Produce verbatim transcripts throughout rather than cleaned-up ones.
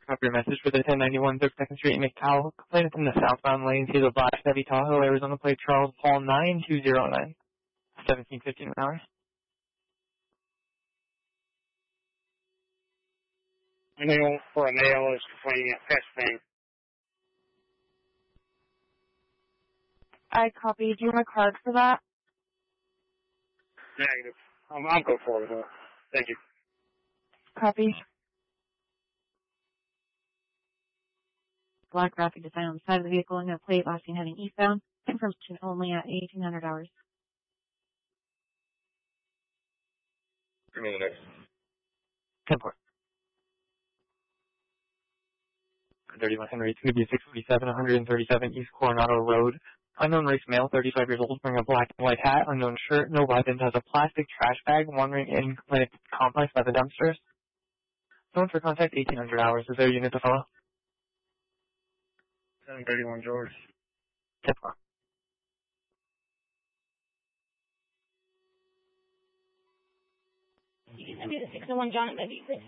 Copy your message for the ten ninety-one thirty-second Street in McDowell. Complainant in the southbound lane to the black Chevy Tahoe, Arizona plate Charles Paul nine two zero nine, seventeen fifteen an hour. Male for a male is complaining at pest thing. I copy. Do you want a card for that? Negative. Um, I'll go for it. Uh, thank you. Copy. Black graphic design on the side of the vehicle and a plate last seen heading eastbound. Information only at eighteen hundred hours. Give me the next. ten four. thirty-one Henry, it's going to be six forty-seven, one thirty-seven East Coronado Road. Unknown race male, thirty-five years old, wearing a black and white hat, unknown shirt, no weapons, has a plastic trash bag wandering in complainant complex by the dumpsters. Someone for contact, eighteen hundred hours. Is there a unit to follow? seven thirty-one George. ten four. six oh one John at ninety-six.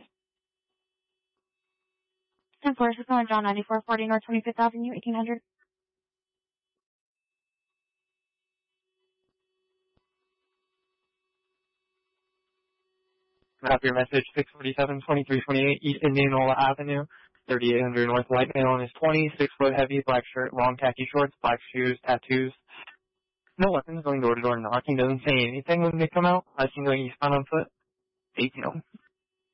ten four, six oh one John, ninety-four forty North twenty-fifth Avenue, eighteen hundred. Copy your message, six forty-seven, twenty-three twenty-eight East Indianola Avenue, thirty-eight hundred North White male on his twenty, six foot heavy, black shirt, long khaki shorts, black shoes, tattoos. No weapons, going door to door knocking, doesn't say anything when they come out. I seen going eastbound on foot. eighteen oh.